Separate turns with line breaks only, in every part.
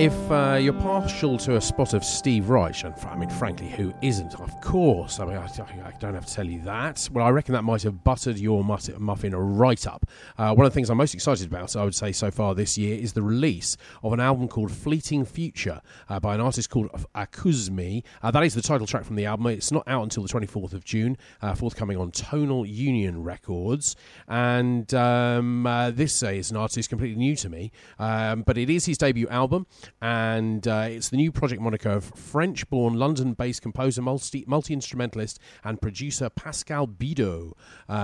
If you're partial to a spot of Steve Reich, and I mean, frankly, who isn't? Of course. I mean, I don't have to tell you that. Well, I reckon that might have buttered your muffin right up. One of the things I'm most excited about, I would say, so far this year is the release of an album called Fleeting Future by an artist called Akuzmi. That is the title track from the album. It's not out until the 24th of June, forthcoming on Tonal Union Records. And this is an artist completely new to me, but it is his debut album. And it's the new project moniker of French-born, London-based composer, multi-instrumentalist and producer Pascal Bidot,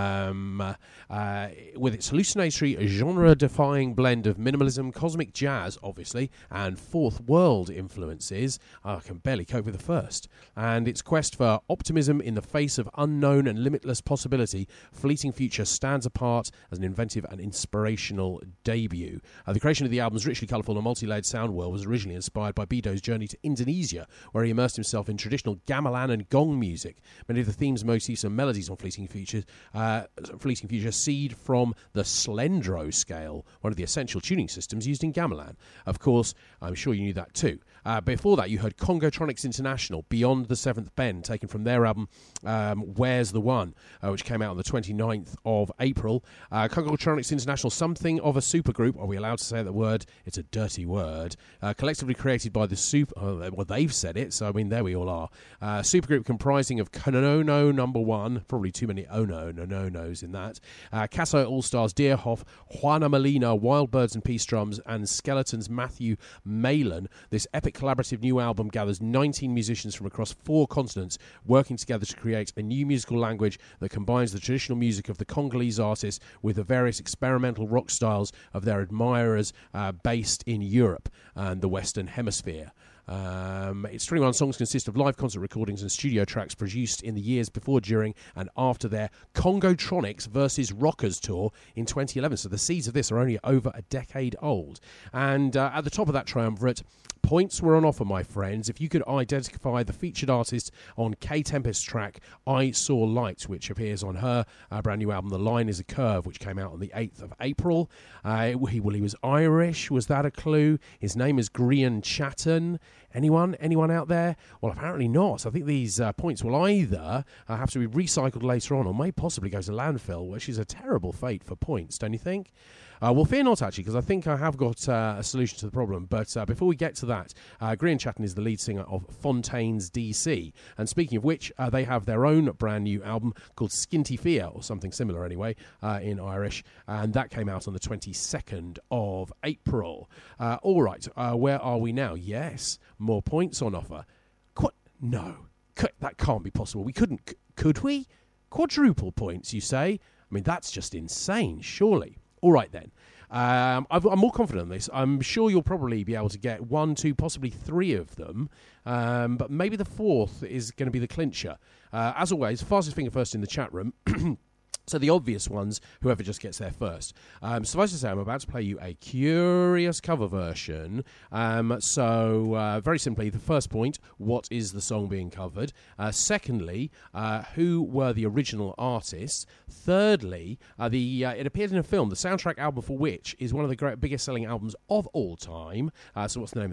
with its hallucinatory, genre-defying blend of minimalism, cosmic jazz, obviously, and fourth world influences. I can barely cope with the first. And its quest for optimism in the face of unknown and limitless possibility, Fleeting Future stands apart as an inventive and inspirational debut. The creation of the album's richly colourful and multi-layered sound world was originally inspired by Bidot's journey to Indonesia, where he immersed himself in traditional gamelan and gong music. Many of the themes, motifs and melodies on Fleeting Future seed from the Slendro scale, one of the essential tuning systems used in gamelan. Of course, I'm sure you knew that too. Before that, you heard Congotronics International, Beyond the Seventh Bend, taken from their album Where's the One, which came out on the 29th of April. Congotronics International, something of a supergroup. Are we allowed to say that word? It's a dirty word. Collectively created by the well, they've said it, so I mean, there we all are. Supergroup comprising of Konono number one, probably too many no-nos in that. Casso All-Stars, Deerhoff, Juana Molina, Wild Birds and Peace Drums, and Skeletons Matthew Malin. This epic collaborative new album gathers 19 musicians from across 4 continents working together to create a new musical language that combines the traditional music of the Congolese artists with the various experimental rock styles of their admirers based in Europe and the Western Hemisphere. Its 21 songs consist of live concert recordings and studio tracks produced in the years before, during, and after their Congotronics versus Rockers tour in 2011. So the seeds of this are only over a decade old. And at the top of that triumvirate, points were on offer, my friends. If you could identify the featured artist on K Tempest's track I Saw Light, which appears on her brand new album The Line is a Curve, which came out on the 8th of April. He was Irish. Was that a clue? His name is Grian Chatton. Anyone out there? Well, apparently not. I think these points will either have to be recycled later on or may possibly go to landfill, which is a terrible fate for points, don't you think? Well, fear not, actually, because I think I have got a solution to the problem. But before we get to that, Grian Chatton is the lead singer of Fontaines DC. And speaking of which, they have their own brand new album called Skinty Fear, or something similar anyway, in Irish. And that came out on the 22nd of April. All right, where are we now? Yes, more points on offer. No, that can't be possible. We couldn't, could we? Quadruple points, you say? I mean, that's just insane, surely. All right, then. I'm more confident in this. I'm sure you'll probably be able to get 1, 2, possibly 3 of them. But maybe the 4th is going to be the clincher. As always, fastest finger first in the chat room. So the obvious ones, whoever just gets there first. Suffice to say, I'm about to play you a curious cover version. So very simply, the first point, what is the song being covered? Secondly, who were the original artists? Thirdly, it appeared in a film, the soundtrack album for which is one of the biggest selling albums of all time. So what's the name